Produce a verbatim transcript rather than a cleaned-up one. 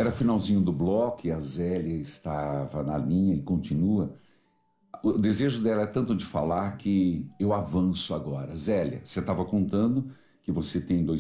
Era finalzinho do bloco e a Zélia estava na linha e continua. O desejo dela é tanto de falar que eu avanço agora. Zélia, você estava contando que você tem dois